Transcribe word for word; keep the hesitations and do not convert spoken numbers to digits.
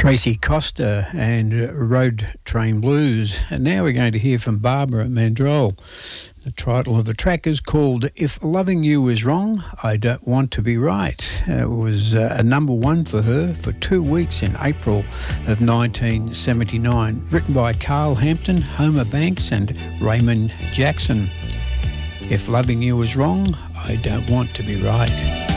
Tracy Costa and Road Train Blues. And now we're going to hear from Barbara Mandrell. The title of the track is called If Loving You Is Wrong, I Don't Want to Be Right. It was uh, a number one for her for two weeks in April of nineteen seventy-nine. Written by Carl Hampton, Homer Banks and Raymond Jackson. If loving you is wrong, I don't want to be right.